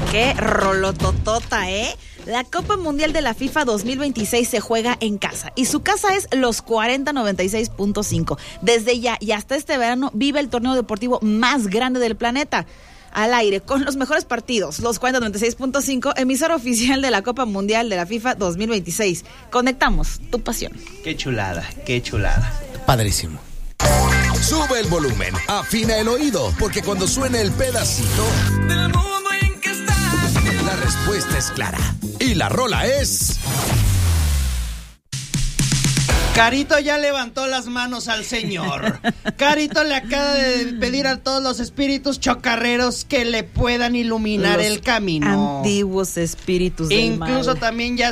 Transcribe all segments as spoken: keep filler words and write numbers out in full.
Qué rolototota, ¿eh? La Copa Mundial de la FIFA dos mil veintiséis se juega en casa y su casa es los cuarenta noventa y seis punto cinco. Desde ya y hasta este verano vive el torneo deportivo más grande del planeta. Al aire, con los mejores partidos, los cuarenta noventa y seis punto cinco, emisora oficial de la Copa Mundial de la FIFA dos mil veintiséis. Conectamos tu pasión. Qué chulada, qué chulada. Padrísimo. Sube el volumen, afina el oído, porque cuando suene el pedacito del mundo en que estás, la respuesta es clara. Y la rola es... Carito ya levantó las manos al Señor. Carito le acaba de pedir a todos los espíritus chocarreros que le puedan iluminar los el camino. Antiguos espíritus del Incluso mal. También ya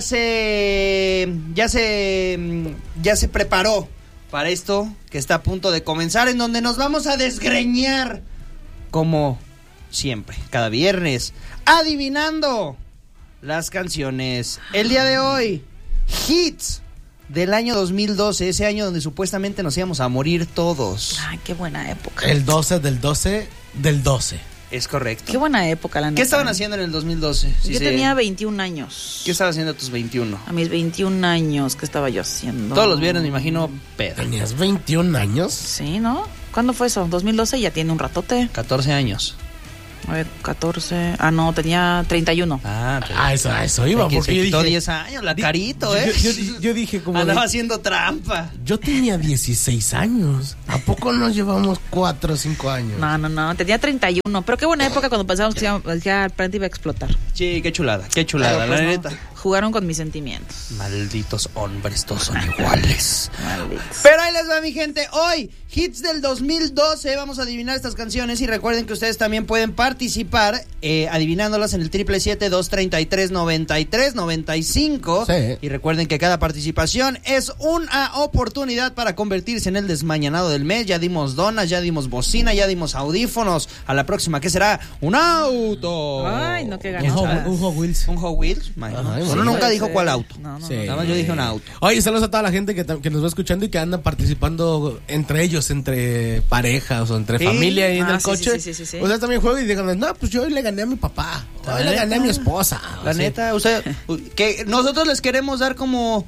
se, ya se, ya se preparó para esto que está a punto de comenzar, en donde nos vamos a desgreñar como siempre, cada viernes, adivinando las canciones. El día de hoy, hits del año dos mil doce, ese año donde supuestamente nos íbamos a morir todos. Ay, qué buena época. El doce del doce del doce. Es correcto. Qué buena época, la neta. ¿Qué estaban haciendo en el dos mil doce? Sí, yo sé. tenía veintiún años. ¿Qué estabas haciendo a tus veintiuno? A mis veintiún años, ¿qué estaba yo haciendo? Todos los viernes, me imagino, pedo. ¿Tenías veintiún años? Sí, ¿no? ¿Cuándo fue eso? ¿dos mil doce? Ya tiene un ratote. catorce años. A ver, catorce. Ah, no, tenía treinta y uno. Ah, pero... ah eso, eso iba. Porque porque se yo quitó dije, diez años, la di, Carito, yo, ¿eh? Yo, yo, yo dije como... Andaba de, haciendo trampa. Yo tenía dieciséis años. ¿A poco nos llevamos cuatro o cinco años? No, no, no, tenía treinta y uno. Pero qué buena época cuando pensábamos que ya, ya el planeta iba a explotar. Sí, qué chulada, qué chulada, Pero, pues, la no, neta. Jugaron con mis sentimientos. Malditos hombres, todos son iguales. Malditos. Pero ahí les va, mi gente. Hoy, hits del dos mil doce. Vamos a adivinar estas canciones. Y recuerden que ustedes también pueden participar eh, adivinándolas en el triple siete dos treinta y tres noventa y tres noventa y cinco. Sí. Y recuerden que cada participación es una oportunidad para convertirse en el desmañanado del mes. Ya dimos donas, ya dimos bocina, ya dimos audífonos. A la próxima, ¿qué será? ¡Un auto! Ay, no, qué Un ganas. Hot, un Hot Wheels. ¿Un Hot Wheels? Ay, Bueno, sí, nunca dijo ser. cuál auto. No, no, Sí. no. Nada más yo dije un auto. Oye, saludos a toda la gente que, que nos va escuchando y que anda participando entre ellos, entre parejas o entre Sí. familia ahí en Ah, el sí, coche. sí, sí, sí, sí. Ustedes también juegan y digan, no, pues yo hoy le gané a mi papá, hoy La le gané a neta. mi esposa. La Sí. neta, o sea, que nosotros les queremos dar como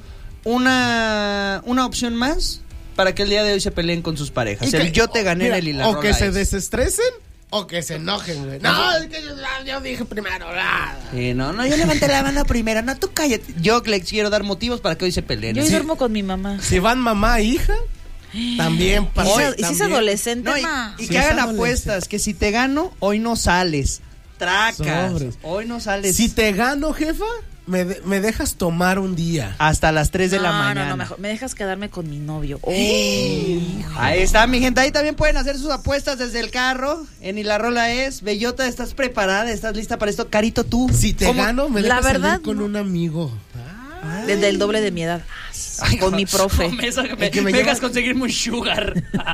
una, una opción más para que el día de hoy se peleen con sus parejas. Y El que- yo te gané mira, en el y la O rola que se es. desestresen o que se enojen, güey. No, es que yo, yo dije primero. Ah. Sí, no, no, yo levanté la mano primero. No, tú cállate. Yo les quiero dar motivos para que hoy se peleen. Yo hoy Sí. duermo con mi mamá. Si van mamá e hija, también ¿Y para si, y si es adolescente, No, y, ma? y Sí, que es hagan adolescente. apuestas, que si te gano, hoy no sales. Tracas. Sobres. Hoy no sales. Si te gano, jefa, me, de- me dejas tomar un día. Hasta las tres de no, la no, mañana. no, mejor. Me dejas quedarme con mi novio. Oh. Ahí está, mi gente. Ahí también pueden hacer sus apuestas desde el carro. En Y la rola es. Bellota, ¿estás preparada? ¿Estás lista para esto? Carito, tú. Si te ¿Cómo? gano, me La dejas verdad, salir con no. un amigo. Desde el doble de mi edad. Ay, con no, mi profe. no, me, me, El que me me dejas lleva- conseguirme un sugar.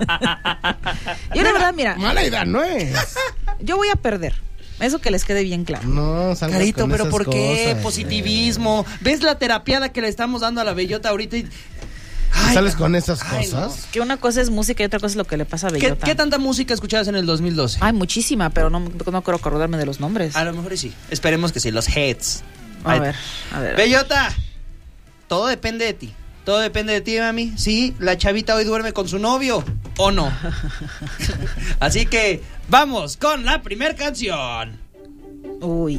Yo la verdad, mira, Mala idea no es. yo voy a perder. Eso que les quede bien claro. No, salgas Carito, con pero esas ¿por qué? cosas, Positivismo. ¿Ves la terapiada que le estamos dando a la Bellota ahorita? Y... Ay, ¿Sales con esas ay, no. cosas? Que una cosa es música y otra cosa es lo que le pasa a ¿Qué, Bellota. ¿Qué tanta música escuchabas en el dos mil doce? Hay muchísima, pero no, no quiero acordarme de los nombres. A lo mejor sí. Esperemos que sí, los hits. A Ay. ver, a ver. Bellota, todo depende de ti. Todo depende de ti, mami. Sí, la chavita hoy duerme con su novio o no. Así que vamos con la primer canción. Uy.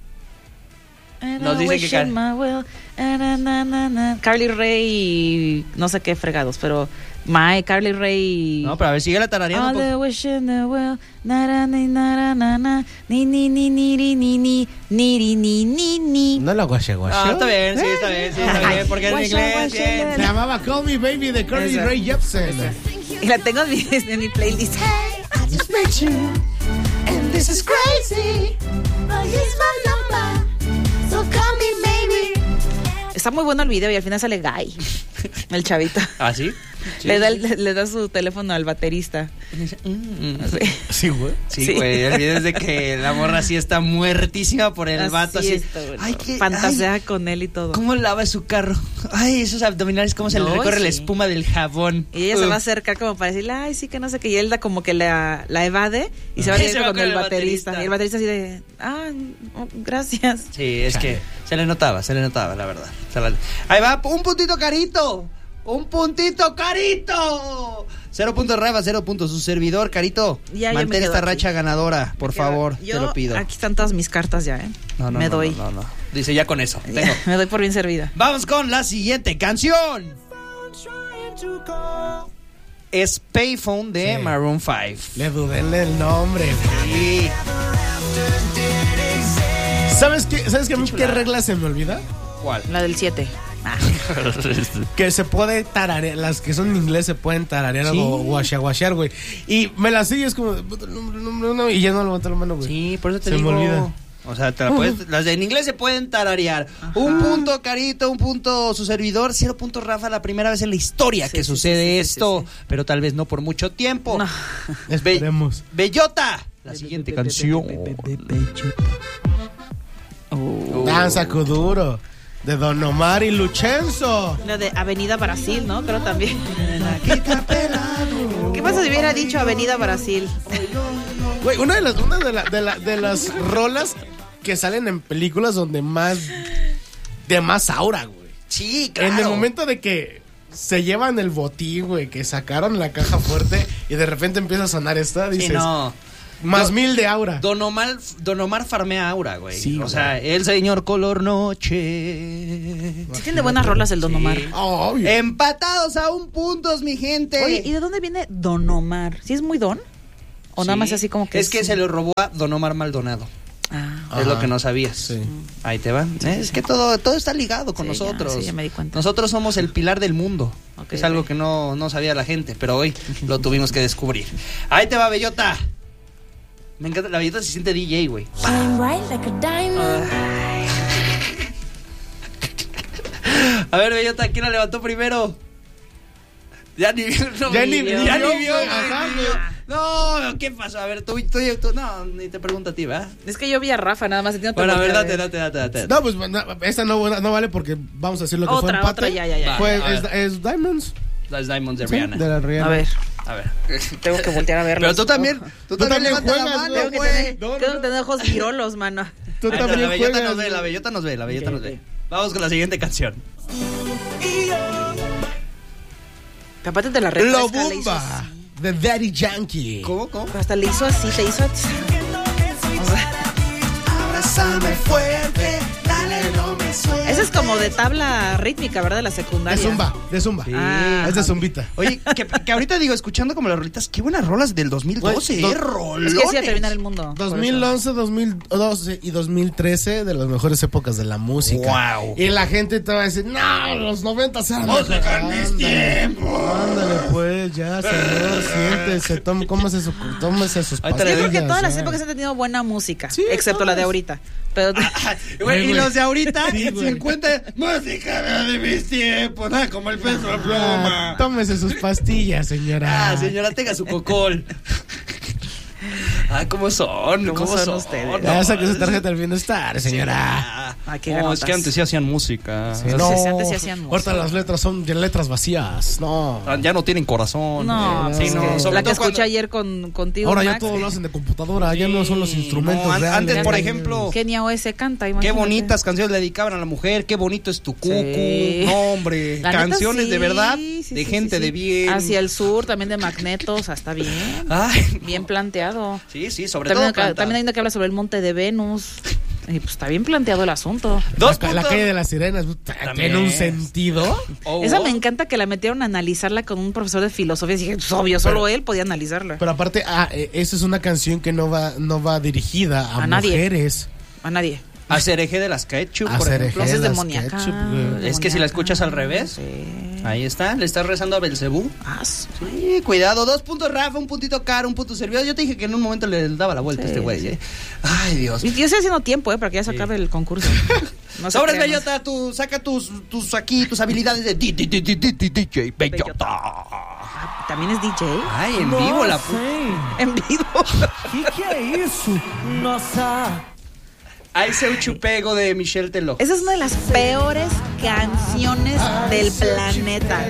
Nos dicen que Car- my will, na, na, na, na, na. Carly Rae, no sé qué fregados, pero My Carly Rae. No, pero a ver, sigue la tarareando. All po- the wish in the world, na na na na na na, ni ni ni ni ni ni ni ni ni ni ni. No la guache guache. Ah, está bien, sí, está bien, sí, está bien, porque es en Guacha, inglés, guacha, bien. Se llamaba Call Me Baby de Carly Esa. Rae Jepsen. Y la tengo en mi, en mi playlist. I just met you, and this is crazy, but here's my number, so call me maybe. Está muy bueno el video y al final sale Guy. El chavito. ¿Ah, sí? Sí, le, da, sí. le, le da su teléfono al baterista. Mm. Sí, güey. Sí, güey, olvides de que la morra sí está muertísima por el Así vato. Así, está, bueno. ay, qué, fantasea ay, con él y todo. ¿cómo lava su carro? Ay, esos abdominales, cómo se No, le recorre sí. la espuma del jabón. Y ella se Uf. va a acercar como para decirle, ay, sí que no sé qué. Y él da como que la, la evade y se va Sí, directo se va con con el el baterista. baterista. Y el baterista así de, ah, oh, gracias. Sí, es que se le notaba, se le notaba, la verdad. Se la- Ahí va, un puntito Carito. Un puntito Carito. Cero puntos Rafa, cero puntos su servidor, Carito. Ya, yo me Mantén quedo esta aquí. racha ganadora, por favor, Yo- te lo pido. Aquí están todas mis cartas ya, ¿eh? No, no, me no, doy. No, no, no. Dice ya con eso. Ya, Tengo. me doy por bien servida. Vamos con la siguiente canción. Es Payphone de Sí. Maroon cinco. Le dudé en el nombre, güey. Sí. ¿Sabes qué? ¿Sabes qué, a mí qué chulada. regla se me olvida? ¿Cuál? La del siete. Ah, Que se puede tararear, las que son en inglés se pueden tararear Sí. o guachaguachear, güey. Y me las sigues como, puta, no, no, no, no, y ya no levanto la mano, güey. Sí, por eso te Se me digo. olvida. O sea, te la puedes, las de en inglés se pueden tararear. Un punto Carito, un punto su servidor, cero puntos Rafa, la primera vez en la historia Sí, que sí, sucede sí, sí, sí, esto, sí. pero tal vez no por mucho tiempo. no. Esperemos. Bellota, la siguiente canción. Oh. Danza Kuduro, de Don Omar y Luchenzo. La de Avenida Brasil, ¿no? Creo también. ¿Qué pasa si hubiera dicho Avenida Brasil? Güey, una de las, una de, la- de, la- de las rolas que salen en películas donde más, de más aura, güey. Sí, claro. En el momento de que se llevan el botín, güey, que sacaron la caja fuerte y de repente empieza a sonar esta, Sí, dices, no. más Don- mil de aura. Don Omar, Don Omar farmea aura, güey. Sí, o güey. sea, el señor color noche. Sí tiene buenas rolas el Don Omar. Oh, obvio. Empatados a un puntos, mi gente. Oye, ¿y de dónde viene Don Omar? ¿Sí es muy don? ¿O nada Sí. más así como que Es que se lo robó a Don Omar Maldonado. Ah, Es Ajá. lo que no sabías. Sí. Ahí te va. Sí, ¿Eh? sí, es sí. que todo, todo está ligado con Sí, ya, nosotros. sí, ya me di cuenta. Nosotros somos el pilar del mundo. Ok, es algo ok. que no, no sabía la gente, pero hoy lo tuvimos que descubrir. Ahí te va, Bellota. Me encanta, la Bellota se siente D J, güey. Shine bright like a diamond. A ver, Bellota, ¿quién la levantó primero? Ya ni vio. No, Ya ni ya vio, ni vio. güey, güey. ajá, No, ¿qué pasó? A ver, tú, tú, tú- no, ni te pregunto a ti, ¿verdad? es que yo vi a Rafa nada más. entiendo Bueno, a por ver, qué, date, date, date, date. No, pues no, esta no, no vale porque vamos a decir lo que fue Otra, empate. otra, ya, ya, ya. Fue, Va, a es, ver. es Diamonds. Las Diamonds de Sí, Rihanna. de la Rihanna. A ver, A ver. tengo que voltear a verlo. Pero tú también, tú, Tú también, también levanta la juegas, mano, Tengo que güey. tener, No, no, tengo que no. tener ojos virolos, mano. Tú Ahí está, también la bellota juegas, nos ve, güey. la bellota nos ve, la bellota Ok, nos ok. ve. Vamos con la siguiente canción. Capaz te la Lo refresca, le hizo Bumba, así. de Daddy Yankee. ¿Cómo, cómo? Pero hasta le hizo así, te hizo así. O sea, Abrázame fuerte, dale, no me sueltes. ese es como de tabla rítmica, ¿verdad? De la secundaria. De Zumba, de Zumba. Sí. Ah. Es de Zumbita. Oye, que, que ahorita digo, escuchando como las rolitas, qué buenas rolas del dos mil doce, Güey, eh, do- rolones. Es que sí, a terminar el mundo. dos por mil eso. once, dos mil doce y dos mil trece de las mejores épocas de la música. Wow. Y la gente te va a decir, no, los noventa eran Vamos a mejor". dejar mis Ándale, tiempos. Ándale, pues, ya, señor, siéntese, tome, cómase, su, tómese sus Ahorita le Yo creo que pastillas, todas las ya. épocas han tenido buena música, Sí, excepto la de todas. ahorita. Pero Güey, y güey. los de ahorita, Sí, güey. cincuenta, música de mis tiempos, nada como el peso de Ah, pluma. tómese sus pastillas, señora. Ah, señora, tenga su cocol. Ah, ¿cómo son? ¿Cómo, ¿Cómo son son ustedes? Ya saque su tarjeta del bienestar, señora. Ay, qué No, es ganotas. que antes sí hacían música. Sí, Los no, sesentas sí hacían música. ahorita las letras son de letras vacías. No. Ah, ya no tienen corazón. No, Eh, pues sí, es no, que sobre la que todo escuché cuando- ayer con, contigo, Ahora ya Max, todo eh, lo hacen de computadora, ya no son los instrumentos No, an- reales. antes, por Ya ejemplo, Kenia O S canta, qué imagínate. bonitas canciones le dedicaban a la mujer, qué bonito es tu cucu. Sí. No, hombre, La neta, canciones sí, de verdad, sí, sí, de sí, gente sí, de sí. bien. Hacia el sur, también de Magnetos, hasta bien. Ay, Bien planteado. sí, sí, sobre También, todo. acá- también hay una que habla sobre el monte de Venus. Y pues está bien planteado el asunto. Dos la, la puntos. calle de las sirenas puta, También. tiene un sentido. Oh, Esa oh. me encanta que la metieron a analizarla con un profesor de filosofía. Y dije, pues, obvio, solo él podía analizarla. Pero aparte, ah, eh, esa es una canción que no va, no va dirigida a, A nadie. mujeres. A nadie. A Cereje de las Ketchup, A por Cereje. ejemplo. Esa es las demoníaca. Ketchup, güey. Es que si la escuchas al revés, Sí. ahí está, le estás rezando a Belcebú. Ah, su- Sí, cuidado, dos puntos Rafa, un puntito Caro, un punto servidor. Yo te dije que en un momento le daba la vuelta a Sí, este güey. sí. ¿eh? Ay, Dios. Y yo estoy haciendo tiempo, ¿eh? Para que ya se Sí. acabe el concurso. No se Sobres, crean, Bellota, tú saca tus, tus aquí, tus habilidades de D J Bellota. Ah, ¿también es D J? Ay, en vivo la pu- En vivo. Que que é isso? Nossa. Ay, seu chupego de Michelle Teló. Esa es una de las peores canciones del planeta.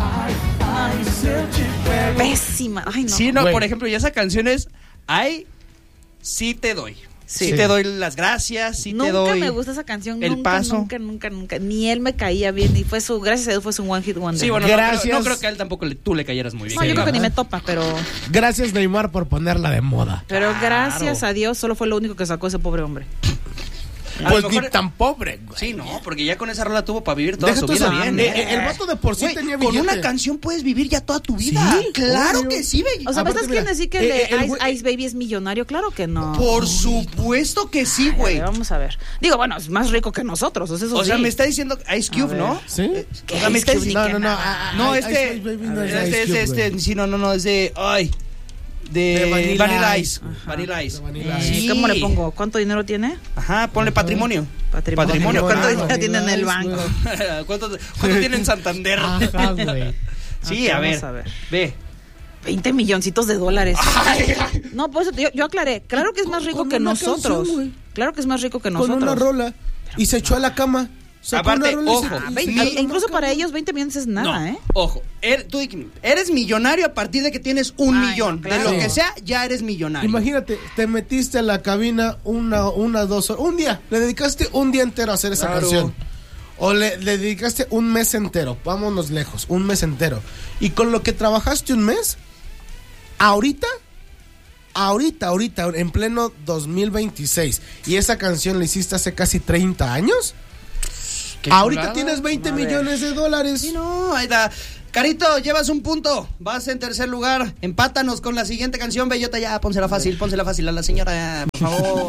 Pésima. Ay, no. Sí, no, Güey. por ejemplo, ya esa canción es Ay, sí te doy. Sí, Sí. te doy las gracias, sí nunca te doy. me gusta esa canción. el nunca, paso. Nunca, nunca, nunca. Ni él me caía bien. Y fue su, gracias a Dios, fue su one hit wonder. Sí, bueno, no, Gracias. creo- no creo que a él tampoco le- tú le cayeras muy bien. No, yo creo que ni ajá. me topa, pero, Gracias, Neymar, por ponerla de moda. pero gracias a Dios solo fue lo único que sacó ese pobre hombre. A Pues lo ni mejor- tan pobre, güey. Sí, no, porque ya con esa rola tuvo para vivir toda Deja su tú vida eso. bien. Eh, ¿eh? eh, el vato de por sí Güey, tenía con billete. una canción puedes vivir ya toda tu vida. Sí, Claro obvio. que sí, Bella. O sea, ¿me Aparte, estás queriendo mira, decir que el eh, de eh, el Ice, güey- Ice Baby es millonario? Claro que no. Por supuesto que sí, A güey. ver, vamos a ver. Digo, bueno, es más rico que nosotros. O sea, eso O sea, sí. me está diciendo Ice A Cube, ver. ¿no? ¿Sí? Eh, ¿Qué o sea, me Ice está- Cube? No, que no, no. nada. ah, No, ah, este. Ice Baby no es Este, Ice este, Cube, este. güey. Sí, no, no, no, es de. Ay. De, De Vanilla Vanilla Ice. Ice. Vanilla Ice. De Vanilla Eh, Sí. ¿Cómo le pongo? ¿Cuánto dinero tiene? Ajá, ponle patrimonio. Patrimonio. Patrimonio. ¿Cuánto, Ah, dinero tiene en el Vanilla banco? Ice, güey. ¿Cuánto, cuánto tiene en Santander? Ajá, güey. Sí, Ok, a, vamos ver, a ver. Ve. veinte milloncitos de dólares. No, pues yo, yo aclaré. Claro que es más rico Con que una nosotros. canción, güey. Claro que es más rico que Con nosotros. una rola. Y se echó a la cama. Sacó Aparte, una rola y se- ojo, y se Veinte- echó a e la incluso cama. para ellos veinte millones es nada, No, ¿eh? ojo, er- tú eres millonario a partir de que tienes un Ay, millón. no, claro. De lo Sí. que sea, ya eres millonario. Imagínate, te metiste a la cabina una, una, dos horas. Un día. Le dedicaste un día entero a hacer esa Claro. canción. O le, le dedicaste un mes entero. Vámonos lejos. Un mes entero. Y con lo que trabajaste un mes, ahorita, ahorita, ahorita, en pleno dos mil veintiséis, y esa canción la hiciste hace casi treinta años, Qué ahorita chulada. tienes veinte A ver. millones de dólares. Sí, no, ahí está. Carito, llevas un punto. Vas en tercer lugar. Empátanos con la siguiente canción, Bellota. Ya, pónsela fácil, pónsela fácil a la señora, por favor.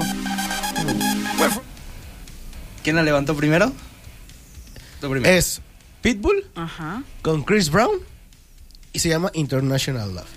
¿Quién la levantó primero? Tú primero. Es Pitbull Ajá. con Chris Brown y se llama International Love.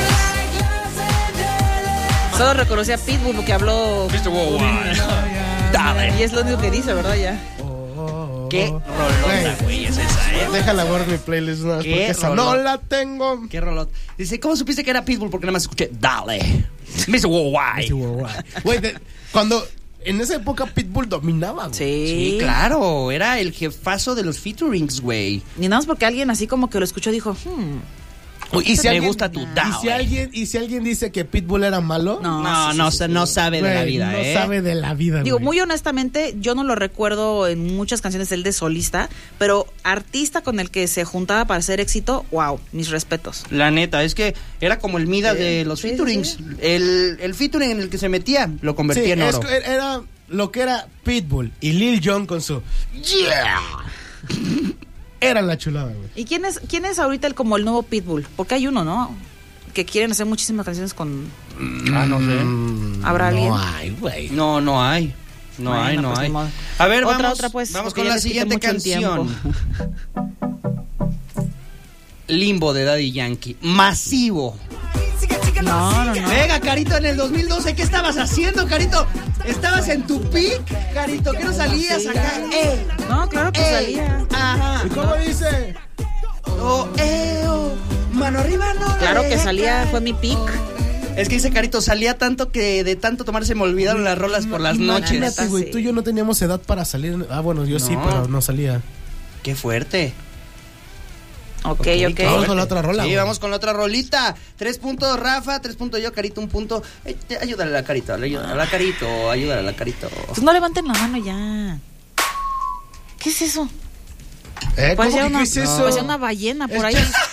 Solo reconocí a Pitbull porque habló mister Worldwide. Dale. y es lo único que dice, ¿verdad? Ya. Qué rolota, güey, es esa, ¿eh? Déjala guardar mi playlist una vez Qué porque esa rolón. no la tengo. Qué rolota. Dice, ¿cómo supiste que era Pitbull? Porque nada más escuché, dale. mister Worldwide. Güey, de- cuando en esa época Pitbull dominaba. güey. Sí. Sí, claro, era el jefazo de los featurings, güey. Ni nada más porque alguien así como que lo escuchó dijo, hmm, Y si Me alguien, gusta tu y Dale. si alguien y si alguien dice que Pitbull era malo, no. No, no, sa- no sabe de la güey, vida, no ¿eh? sabe de la vida. Digo, güey. muy honestamente, yo no lo recuerdo en muchas canciones él de solista, pero artista con el que se juntaba para hacer éxito, wow, mis respetos. La neta, es que era como el Midas Sí, de los sí, featurings. sí, El, el featuring en el que se metía lo Sí, convertía en es oro. que era lo que era Pitbull y Lil Jon con su Yeah. Era la chulada, güey. ¿Y quién es quién es ahorita el como el nuevo Pitbull? Porque hay uno, ¿no? Que quieren hacer muchísimas canciones con... Ah, no sé. ¿Habrá alguien? No hay, güey. No, no hay. No Bueno, hay, no pues, hay. ni modo. A ver, Otra, vamos, otra, pues, vamos porque con ya la les quité siguiente mucho el tiempo. canción. Limbo de Daddy Yankee. Masivo. No, no, no. Venga, Carito, en el dos mil doce, ¿qué estabas haciendo, Carito? ¿Estabas en tu pick, Carito? ¿Qué no salías Sí. acá? ¡Ey! No, claro que ¡Ey! salía. Ajá. ¿Y cómo dice? Oh, eh, oh, mano arriba, no. la Claro que dejes salía, caer. fue mi pick. Es que dice Carito, salía tanto que de tanto tomar se me olvidaron las rolas por las noches. Imagínate, güey, Sí. tú y yo no teníamos edad para salir. Ah, bueno, yo sí, No. pero no salía. Qué fuerte. Ok, qué ok. Vamos con la otra rola, Sí, güey. vamos con la otra rolita. Tres puntos Rafa, tres puntos yo, Carito, un punto. Eh, te- ayúdale a la Carito, ayúdale a la Carito, ayúdale a la Carito. Pues no levanten la mano ya. ¿Qué es eso? ¿Eh? ¿Cómo Parecía que una, qué es eso? parecía una ballena por ahí.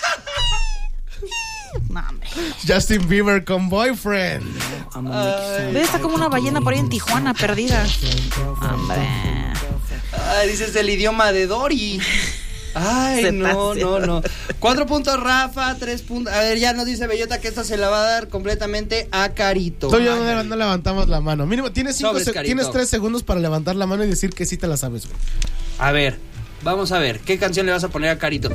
No, hombre. Justin Bieber con Boyfriend. Ve, está como una ballena por ahí en Tijuana, perdida. Hombre. Ay, dices el idioma de Dory. Ay, Se no, pase. no, no. Cuatro puntos Rafa, tres puntos. A ver, ya nos dice Bellota que esta se la va a dar completamente a Carito. Tú y yo no, no levantamos la mano. Mínimo, tienes, cinco Sobres, se- Carito. tienes tres segundos para levantar la mano y decir que sí te la sabes, güey. A ver, vamos a ver, ¿qué canción le vas a poner a Carito?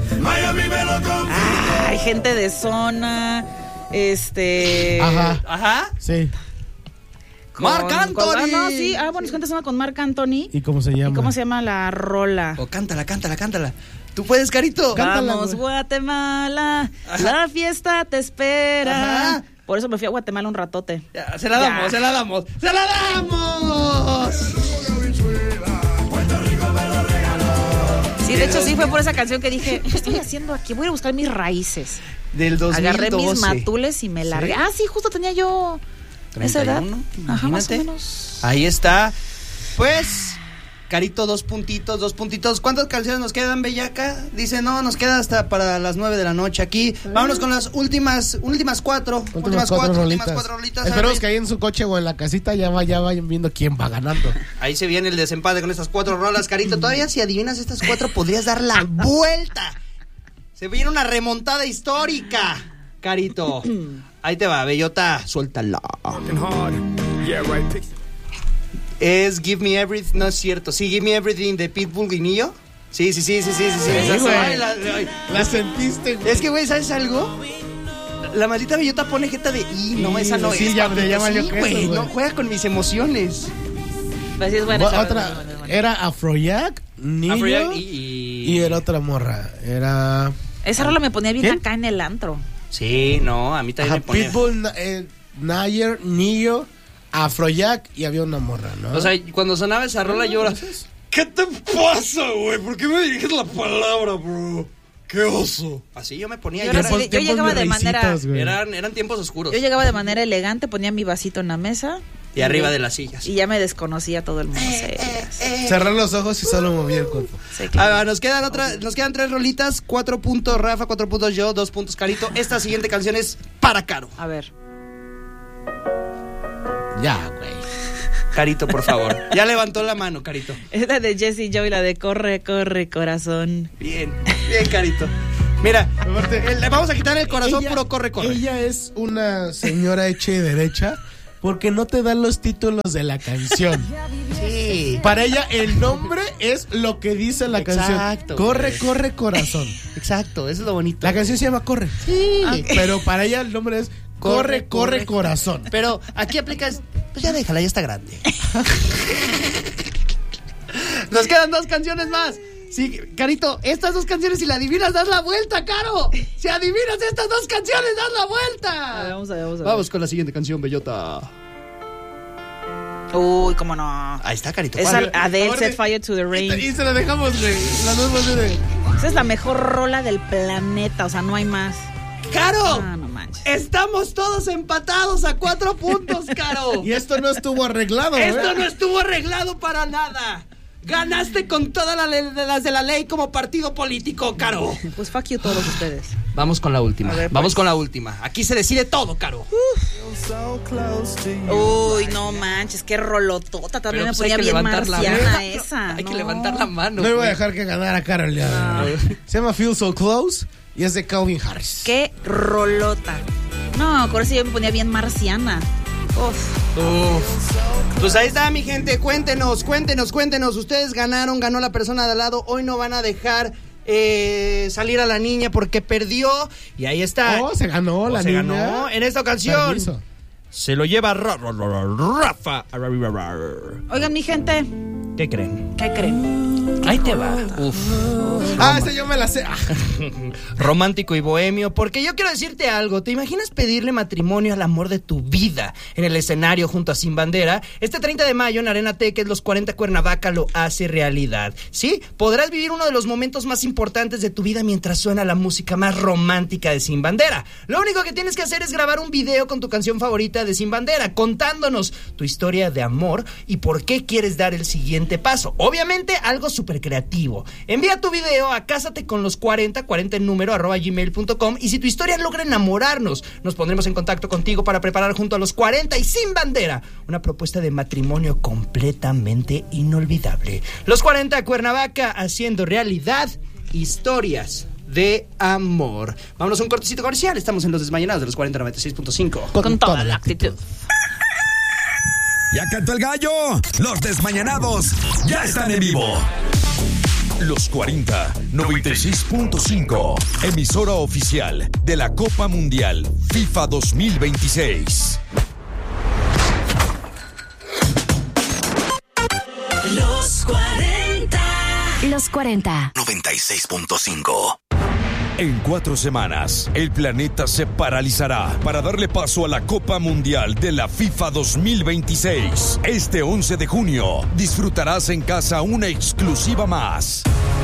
Ay, gente de zona. Este. Ajá, Ajá. sí. Con- Marc Anthony. con- ah, no, sí. Ah, bueno, cuentas una con Marc Anthony. ¿Y cómo se llama? ¿Y cómo se llama la rola? Oh, cántala, cántala, cántala. ¿Tú puedes, Carito? Cántala, Vamos, güey. Guatemala, la fiesta te espera. Ajá. Por eso me fui a Guatemala un ratote. Ya, se la Ya. damos, se la damos, se la damos. Sí, de hecho sí fue por esa canción que dije, ¿qué estoy haciendo aquí? Voy a buscar mis raíces. Del dos mil doce. Agarré mis matules y me largué. ¿Sí? Ah, sí, justo tenía yo esa edad. treinta y uno, Ajá, más o imagínate. menos. Ahí está. Pues, Carito, dos puntitos, dos puntitos. ¿Cuántas canciones nos quedan, Bellaca? Dice, no, nos queda hasta para las nueve de la noche aquí. Vámonos con las últimas, últimas cuatro. Últimas, Últimas cuatro, cuatro últimas rolitas. cuatro rolitas. Esperemos A que ver. ahí en su coche o en la casita ya, va, ya vayan viendo quién va ganando. Ahí se viene el desempate con estas cuatro rolas, Carito. Todavía si adivinas estas cuatro podrías dar la vuelta. Se viene una remontada histórica, Carito. Ahí te va, Bellota, suéltala. Es Give Me Everything, no es cierto. Sí, Give Me Everything de Pitbull y Nio. Sí, sí, sí, sí, sí, sí. sí. Esa- güey. ay, la- ay. La sentiste, güey. Es que, güey, ¿sabes algo? La maldita Bellota pone jeta de y no, Sí, esa no sí, es. ya- papito". ya valió Sí, queso, güey, güey. no juega con mis emociones. Pues sí, es buena. Bu- esa- otra, es buena, es buena. era Afrojack, Nillo Afrojack y, y... y... era otra morra. Era... Esa rola me ponía bien ¿Quién? acá en el antro. Sí, no, a mí también Ajá, me ponía. Pitbull, Na- eh, Nayer, Nillo, Afrojack y había una morra, ¿no? O sea, cuando sonaba esa rola yo era... ¿Qué te pasa, güey? ¿Por qué me diriges la palabra, bro? ¡Qué oso! Así yo me ponía. Yo yo era era- así de- yo llegaba de manera- güey. eran, eran tiempos oscuros. Yo llegaba de manera elegante, ponía mi vasito en la mesa. Y arriba de las sillas. Y ya me desconocía todo el mundo. Sí, Cerrar los ojos y solo movía el cuerpo. sí, Ah, claro. va, nos quedan otra, nos quedan tres rolitas, cuatro puntos Rafa, cuatro puntos yo, dos puntos Carito. Esta siguiente canción es para Caro. A ver. Ya, güey. Carito, por favor. Ya levantó la mano, Carito. Es la de Jessie Joy, la de Corre, corre, corazón. Bien, bien, Carito. Mira, eh, le vamos a quitar el corazón Ella- puro corre, corre. Ella es una señora hecha y derecha porque no te dan los títulos de la canción. Sí. Para ella el nombre es lo que dice la Exacto, canción. Corre, güey. corre, corazón. Exacto, eso es lo bonito. La canción se llama Corre. Sí. Pero para ella el nombre es Corre, corre, corazón. Pero aquí aplicas, pues ya déjala, ya está grande. Nos quedan dos canciones más. Sí, Carito, estas dos canciones, si la adivinas, das la vuelta, Caro. Si adivinas estas dos canciones, das la A ver, vuelta. vamos a ver, vamos a ver. Vamos con la siguiente canción, Bellota. Uy, cómo no. Ahí está, Carito. Es ¿cuál? al- Adele, Ahora Set sí. Fire to the Y Rain. se la dejamos, güey. La nueva de... Esa es la mejor rola del planeta, o sea, no hay más. ¡Caro! Ah, no manches. Estamos todos empatados a cuatro puntos, Caro. Y esto no estuvo arreglado, ¿eh? Esto no estuvo arreglado para nada. Ganaste con todas la le- de las de la ley como partido político, Caro. Pues fuck you todos ustedes. Vamos con la última. A ver, pues. Vamos con la última. Aquí se decide todo, Caro. Uy, no manches, qué rolotota. También Pero, me pues, hay ponía que bien levantar la marciana mano. esa. Hay que no. levantar la mano. No iba a güey. dejar que ganara Carol ya. Se llama Feel So Close y es de Calvin Harris. Qué rolota. No, con eso yo me ponía bien marciana. Uf. Uf. Pues ahí está, mi gente. Cuéntenos, cuéntenos, cuéntenos. Ustedes ganaron, ganó la persona de al lado. Hoy no van a dejar eh, salir a la niña porque perdió. Y ahí está. Oh, se ganó Oh, la se niña. ganó. En esta ocasión Permiso. se lo lleva Ra- Ra- Ra- Rafa. Oigan, mi gente, ¿Qué creen? ¿qué creen? Ahí te va. Uf. Ah, esta yo me la sé. Ah. Romántico y bohemio, porque yo quiero decirte algo. ¿Te imaginas pedirle matrimonio al amor de tu vida en el escenario junto a Sin Bandera? Este treinta de mayo en Arena Teques, los cuarenta Cuernavaca lo hace realidad. ¿Sí? Podrás vivir uno de los momentos más importantes de tu vida mientras suena la música más romántica de Sin Bandera. Lo único que tienes que hacer es grabar un video con tu canción favorita de Sin Bandera, contándonos tu historia de amor y por qué quieres dar el siguiente paso. Obviamente, algo súper creativo. Envía tu video a Cásate con los cuarenta, cuarenta en número, arroba gmail punto com, y si tu historia logra enamorarnos, nos pondremos en contacto contigo para preparar junto a los cuarenta y Sin Bandera una propuesta de matrimonio completamente inolvidable. Los cuarenta Cuernavaca haciendo realidad historias de amor. Vámonos a un cortecito comercial. Estamos en Los Desmañanados de los cuarenta noventa y seis punto cinco. Con toda la actitud. Ya cantó el gallo. Los Desmañanados ya están en vivo. Los cuarenta noventa y seis punto cinco. Emisora oficial de la Copa Mundial FIFA dos mil veintiséis. Los cuarenta. noventa y seis punto cinco. En cuatro semanas, el planeta se paralizará para darle paso a la Copa Mundial de la FIFA dos mil veintiséis. Este once de junio, disfrutarás en casa una exclusiva más.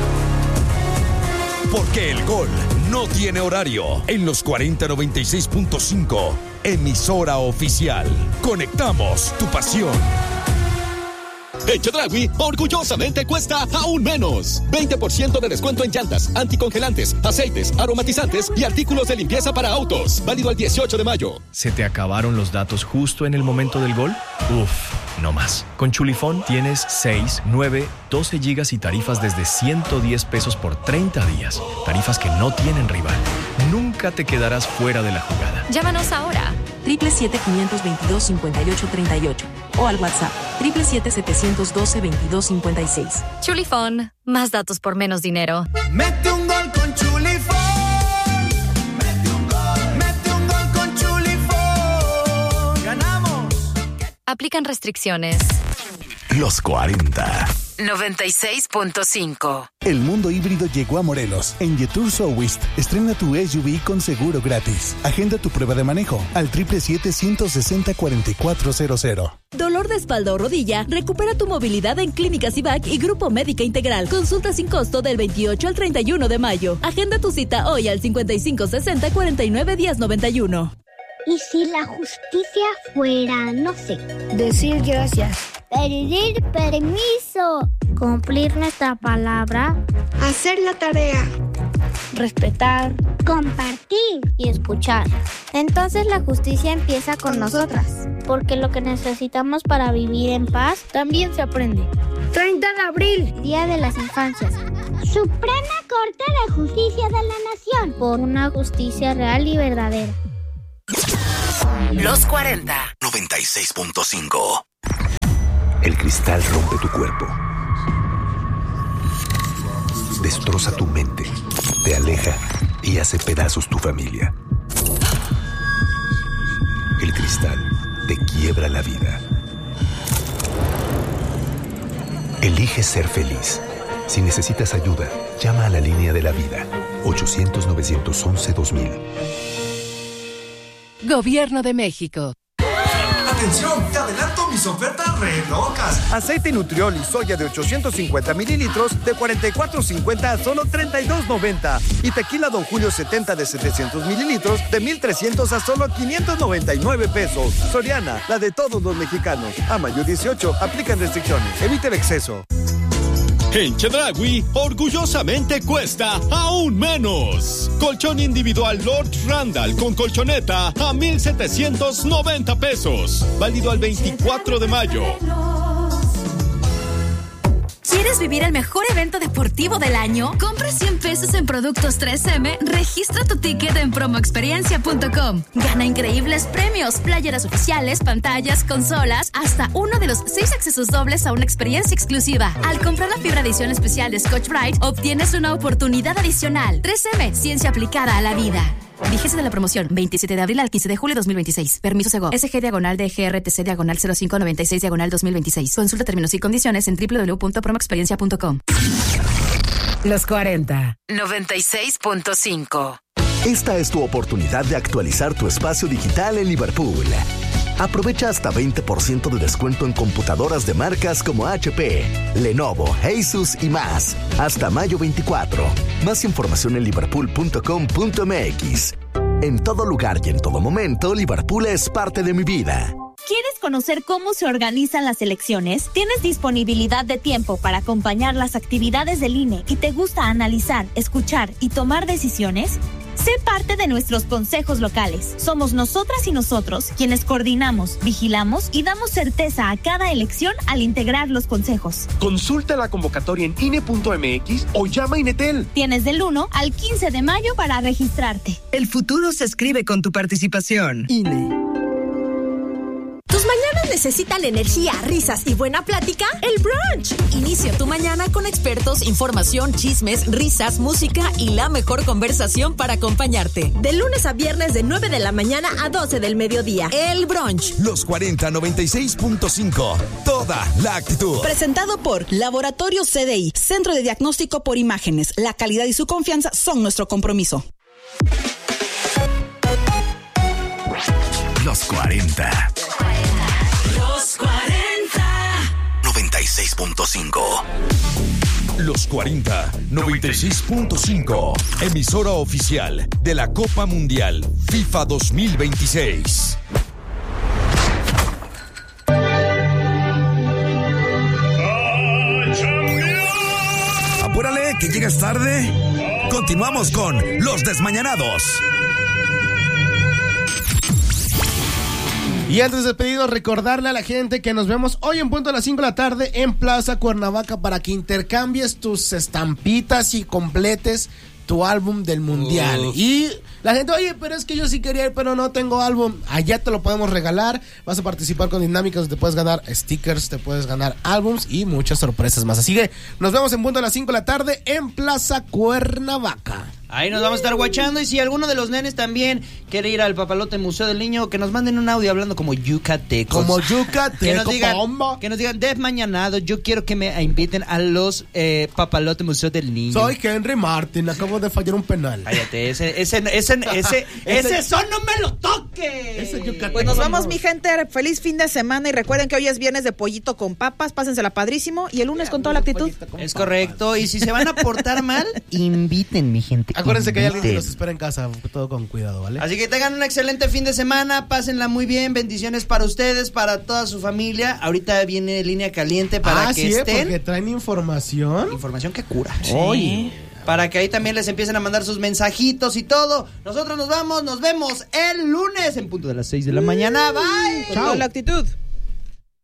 Porque el gol no tiene horario. En los cuarenta noventa y seis punto cinco, emisora oficial. Conectamos tu pasión. En Chedraui, orgullosamente cuesta aún menos. veinte por ciento de descuento en llantas, anticongelantes, aceites, aromatizantes y artículos de limpieza para autos. Válido al dieciocho de mayo. ¿Se te acabaron los datos justo en el momento del gol? Uf, no más. Con Chulifón tienes seis, nueve, doce gigas y tarifas desde ciento diez pesos por treinta días. Tarifas que no tienen rival. Nunca te quedarás fuera de la jugada. Llámanos ahora. triple siete quinientos veintidós cincuenta y ocho treinta y ocho o al WhatsApp triple siete setecientos doce veintidós cincuenta y seis. Chulifón, más datos por menos dinero. Mete un gol con Chulifón. Mete un gol, mete un gol con Chulifón. Ganamos. Aplican restricciones. Los cuarenta. noventa y seis punto cinco. El mundo híbrido llegó a Morelos. En Jetour Southwest, estrena tu S U V con seguro gratis. Agenda tu prueba de manejo al triple siete, ciento sesenta, cuarenta y cuatro cero cero. ¿Dolor de espalda o rodilla? Recupera tu movilidad en Clínicas Ibac y Grupo Médica Integral. Consulta sin costo del veintiocho al treinta y uno de mayo. Agenda tu cita hoy al cincuenta y cinco sesenta, cuarenta y nueve, diez noventa y uno. ¿Y si la justicia fuera, no sé, decir gracias, pedir permiso, cumplir nuestra palabra, hacer la tarea, respetar, compartir y escuchar? Entonces la justicia empieza con nosotras, porque lo que necesitamos para vivir en paz también se aprende. treinta de abril, Día de las Infancias. Suprema Corte de Justicia de la Nación, por una justicia real y verdadera. Los cuarenta. noventa y seis punto cinco. El cristal rompe tu cuerpo. Destroza tu mente. Te aleja y hace pedazos tu familia. El cristal te quiebra la vida. Elige ser feliz. Si necesitas ayuda, llama a la línea de la vida. ochocientos, novecientos once, dos mil. Gobierno de México. Atención, te adelanto mis ofertas re locas. Aceite Nutriol y soya de ochocientos cincuenta mililitros de cuarenta y cuatro cincuenta a solo treinta y dos noventa. Y tequila Don Julio setenta de setecientos mililitros de mil trescientos a solo quinientos noventa y nueve pesos. Soriana, la de todos los mexicanos. A mayo dieciocho, aplican restricciones. Evite el exceso. En Chedraui, orgullosamente cuesta aún menos. Colchón individual Lord Randall con colchoneta a mil setecientos noventa pesos. Válido al veinticuatro de mayo. ¿Quieres vivir el mejor evento deportivo del año? Compra cien pesos en productos tres eme, registra tu ticket en promo experiencia punto com. Gana increíbles premios, playeras oficiales, pantallas, consolas, hasta uno de los seis accesos dobles a una experiencia exclusiva. Al comprar la fibra edición especial de Scotch-Brite, obtienes una oportunidad adicional. tres eme, ciencia aplicada a la vida. Vigencia de la promoción, veintisiete de abril al quince de julio de dos mil veintiséis. Permiso Segov. S G diagonal D G R T C diagonal cero cinco noventa y seis diagonal dos mil veintiséis. Consulta términos y condiciones en doble u doble u doble u punto promo experiencia punto com. Los cuarenta. noventa y seis punto cinco. Esta es tu oportunidad de actualizar tu espacio digital en Liverpool. Aprovecha hasta veinte por ciento de descuento en computadoras de marcas como H P, Lenovo, Asus y más. Hasta mayo veinticuatro. Más información en liverpool punto com punto eme equis. En todo lugar y en todo momento, Liverpool es parte de mi vida. ¿Quieres conocer cómo se organizan las elecciones? ¿Tienes disponibilidad de tiempo para acompañar las actividades del I N E y te gusta analizar, escuchar y tomar decisiones? Sé parte de nuestros consejos locales. Somos nosotras y nosotros quienes coordinamos, vigilamos y damos certeza a cada elección al integrar los consejos. Consulta la convocatoria en I N E punto eme equis o llama a Inetel. Tienes del uno al quince de mayo para registrarte. El futuro se escribe con tu participación. I N E. Tus mañanas necesitan energía, risas y buena plática, el brunch. Inicia tu mañana con expertos, información, chismes, risas, música y la mejor conversación para acompañarte. De lunes a viernes de nueve de la mañana a doce del mediodía. El brunch. Los cuarenta noventa y seis punto cinco. Toda la actitud. Presentado por Laboratorio C D I, Centro de Diagnóstico por Imágenes. La calidad y su confianza son nuestro compromiso. Los cuarenta. Los cuarenta. noventa y seis punto cinco. Los cuarenta noventa y seis punto cinco. Emisora oficial de la Copa Mundial FIFA dos mil veintiséis. Apúrale, que llegas tarde. Continuamos con Los Desmañanados. Y antes de despedirnos, recordarle a la gente que nos vemos hoy en punto a las cinco de la tarde en Plaza Cuernavaca para que intercambies tus estampitas y completes tu álbum del mundial. Uh. Y la gente, oye, pero es que yo sí quería ir, pero no tengo álbum. Allá te lo podemos regalar. Vas a participar con dinámicas, te puedes ganar stickers, te puedes ganar álbums y muchas sorpresas más. Así que nos vemos en punto a las cinco de la tarde en Plaza Cuernavaca. Ahí nos vamos a estar guachando. Y si alguno de los nenes también quiere ir al Papalote Museo del Niño, que nos manden un audio hablando como yucatecos. Como yucateco, que nos digan, bomba. Que nos digan, desmañanado, yo quiero que me inviten a los eh, Papalote Museo del Niño. Soy Henry Martin, acabo de fallar un penal. Cállate, ese, ese, ese, ese, ese son no me lo toques. Pues nos vamos, mi gente. Feliz fin de semana. Y recuerden que hoy es viernes de pollito con papas. Pásensela padrísimo. Y el lunes con toda la actitud. Es correcto. Y si se van a portar mal, inviten, mi gente. Acuérdense que hay alguien que los espera en casa, todo con cuidado, ¿vale? Así que tengan un excelente fin de semana, pásenla muy bien, bendiciones para ustedes, para toda su familia. Ahorita viene Línea Caliente para ah, que sí, estén. Porque traen información. Información que cura. Sí. Oye. Para que ahí también les empiecen a mandar sus mensajitos y todo. Nosotros nos vamos, nos vemos el lunes en punto de las seis de la mañana. Bye. Con toda la actitud.